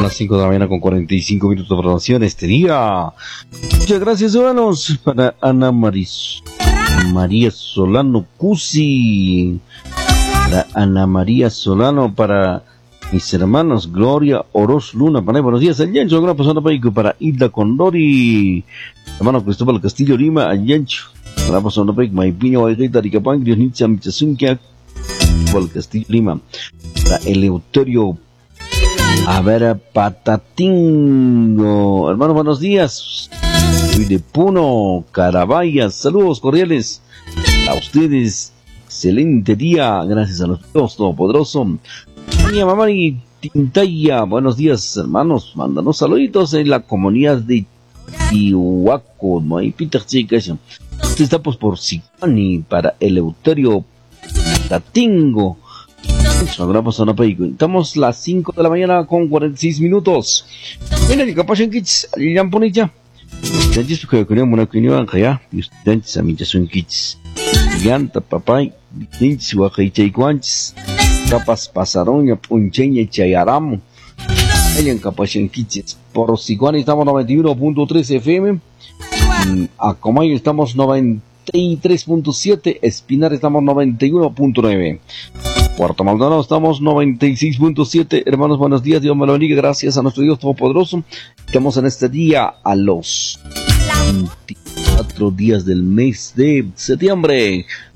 las 5 de la mañana con 45 minutos de programación este día. Muchas gracias, hermanos, para María Solano Cusi, para Ana María Solano, para mis hermanos Gloria Oroz Luna, para buenos días, Allancho, una persona para Hilda Condori, hermano Cristóbal Castillo Lima, Allancho, una persona para Maipiño, Guaygaita, Ricapán, Grionitza, Michazunkia, Cristóbal Castillo Lima, para Eleuterio, a ver, Patatingo, hermano, buenos días, soy de Puno, Carabayas, saludos cordiales a ustedes, excelente día, gracias a los Dios Todopoderoso. Mi mamá y Tintaya, buenos días, hermanos, mándanos saluditos en la comunidad de Tihuaco, no hay Peter chicas, estamos por Sicani para Eleuterio Patatingo. Estamos las 5 de la mañana con 46 minutos. Mira, el capacen kits, ya ponen ya. Ustedes que querían una opinión ya, y ustedes a mí ya son kits. Giganta, papay, kits, guajaycha y guanches. Capas pasaron, puncheña, chayaramo. Ellen capacen kits. Por Siguani estamos 91.3 FM. A Comayo estamos 93.7. Espinar estamos 91.9. Puerto Maldonado estamos 96.7. Hermanos, buenos días, Dios me lo bendiga, gracias a nuestro Dios Todopoderoso. Estamos en este día a los 24 días del mes de septiembre.